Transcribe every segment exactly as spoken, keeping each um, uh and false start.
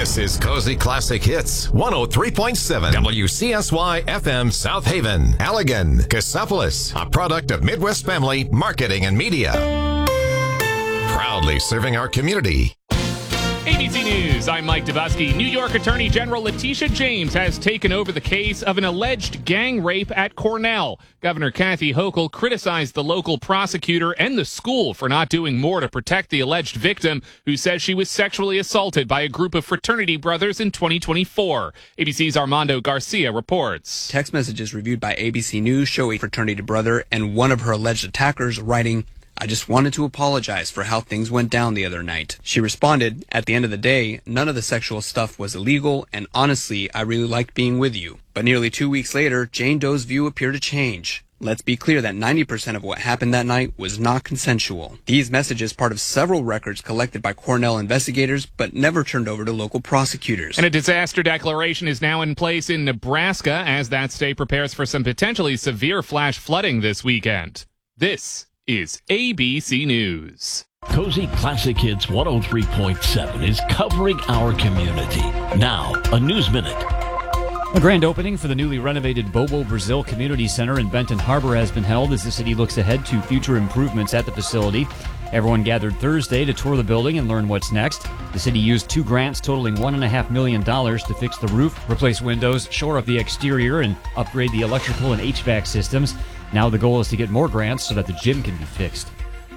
This is Cozy Classic Hits, one oh three point seven W C S Y F M South Haven, Allegan, Cassopolis, a product of Midwest Family Marketing and Media. Proudly serving our community. A B C News, I'm Mike Dubusky. New York Attorney General Letitia James has taken over the case of an alleged gang rape at Cornell. Governor Kathy Hochul criticized the local prosecutor and the school for not doing more to protect the alleged victim, who says she was sexually assaulted by a group of fraternity brothers in twenty twenty-four. A B C's Armando Garcia reports. Text messages reviewed by A B C News show a fraternity brother and one of her alleged attackers writing, "I just wanted to apologize for how things went down the other night." She responded, "At the end of the day, none of the sexual stuff was illegal, and honestly, I really liked being with you." But nearly two weeks later, Jane Doe's view appeared to change. Let's be clear that ninety percent of what happened that night was not consensual. These messages part of several records collected by Cornell investigators, but never turned over to local prosecutors. And a disaster declaration is now in place in Nebraska as that state prepares for some potentially severe flash flooding this weekend. This is A B C News. Cozy Classic Hits one oh three point seven is covering our community. Now, a News Minute. A grand opening for the newly renovated Bobo Brazil Community Center in Benton Harbor has been held as the city looks ahead to future improvements at the facility. Everyone gathered Thursday to tour the building and learn what's next. The city used two grants totaling one point five million dollars to fix the roof, replace windows, shore up the exterior, and upgrade the electrical and H V A C systems. Now the goal is to get more grants so that the gym can be fixed.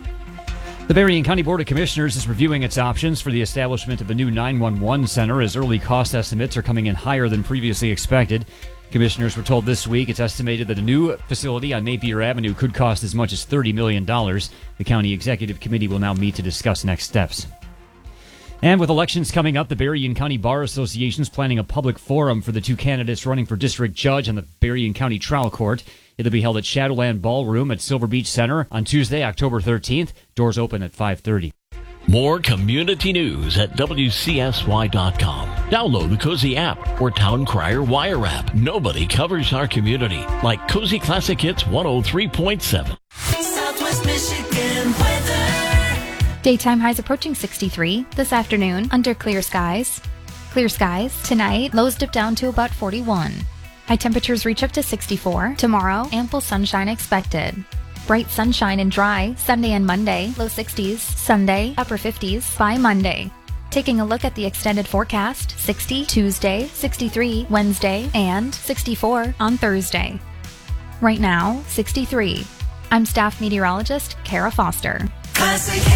The Berrien County Board of Commissioners is reviewing its options for the establishment of a new nine one one center as early cost estimates are coming in higher than previously expected. Commissioners were told this week it's estimated that a new facility on Napier Avenue could cost as much as thirty million dollars. The County Executive Committee will now meet to discuss next steps. And with elections coming up, the Berrien County Bar Association is planning a public forum for the two candidates running for district judge on the Berrien County Trial Court. It'll be held at Shadowland Ballroom at Silver Beach Center on Tuesday, October thirteenth. Doors open at five thirty. More community news at W C S Y dot com. Download the Cozy app or Town Crier Wire app. Nobody covers our community like Cozy Classic Hits one oh three point seven. Southwest Michigan weather. Daytime highs approaching sixty-three this afternoon under clear skies. Clear skies tonight, lows dip down to about forty-one. High temperatures reach up to sixty-four. Tomorrow, ample sunshine expected. Bright sunshine and dry Sunday and Monday, low sixties. Sunday, upper fifties by Monday. Taking a look at the extended forecast, sixty Tuesday, sixty-three Wednesday, and sixty-four on Thursday. Right now, sixty-three. I'm staff meteorologist Kara Foster. Classic